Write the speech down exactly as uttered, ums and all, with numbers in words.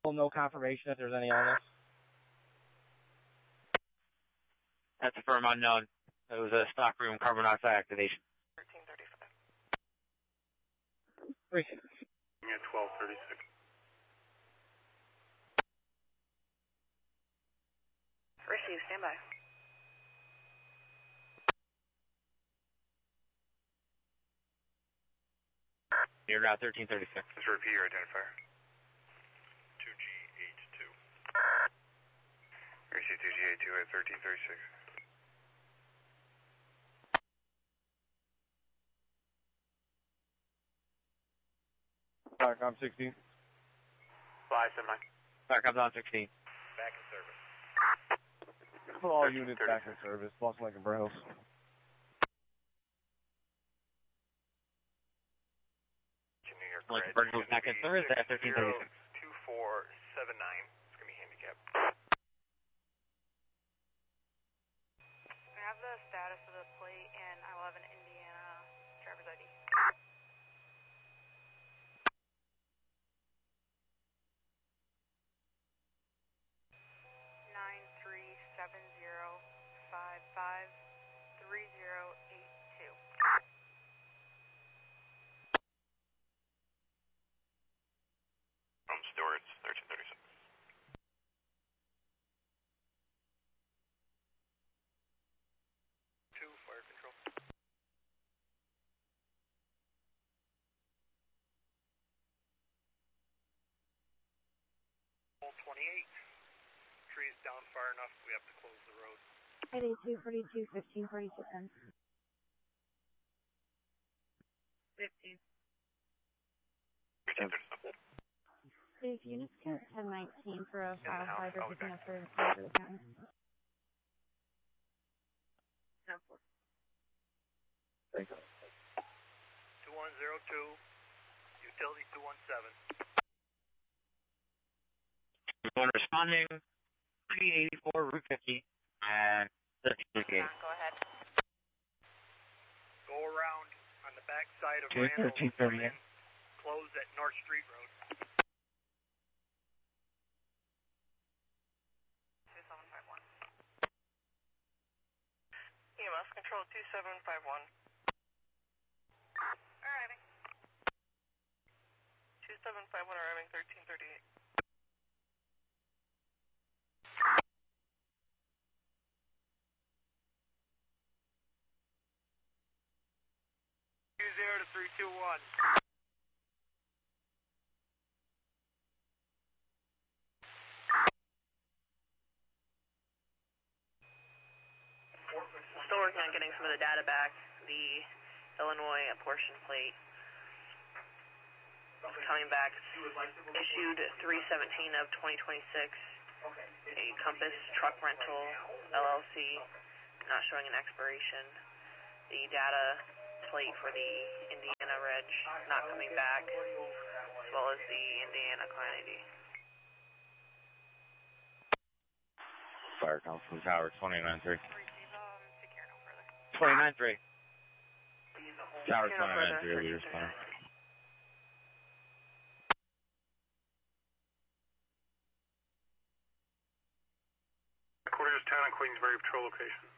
No confirmation if there's any illness. That's a firm unknown. It was a stockroom carbon monoxide activation. thirteen thirty-five. Three. Yeah, twelve thirty-six. Receive, stand by. You're now thirteen thirty-six. Just repeat your identifier. two G eight two. Receive two G eight two at thirteen thirty-six. Starcom sixteen. Fly, semi. Starcom's on sixteen. Back in service. All units back in service. Lost Lincoln Brails. New York Lincoln Red. Brails back in service at thirteen thirty-six. two four seven nine. It's going to be handicap. I have the status of the plate and I will have an Indiana driver's I D. Nine three seven zero five five three zero eight two. From Stewart's thirteen thirty-six. Two, fire control. twenty-eight. Trees down far enough, we have to close the road. eighty-two, forty-two, fifteen, forty-two, ten. fifteen. Safe units count ten nineteen for a file five or picking up for the county. ten four. two one zero two, utility two one seven. One responding, three eighty-four, Route fifty, and thirteen thirty-eight. Go ahead. Go around on the back side of Okay, Randall, thirteen thirty-eight. close at North Street Road. two seven five one. E M S control two seven five one. Arriving. two seven five one arriving thirteen thirty-eight. two zero to three two one. Still working on getting some of the data back. The Illinois apportion plate is coming back. Issued three seventeen of twenty twenty-six. A Compass Truck Rental L L C, not showing an expiration. The data plate for the Indiana Reg not coming back, as well as the Indiana Client I D. Fire Council Tower, twenty-nine three. Receive, um, take care, no further. twenty-nine three. Tower Take care, no twenty-nine further. three, we respond. Quarters town and Queensbury patrol location.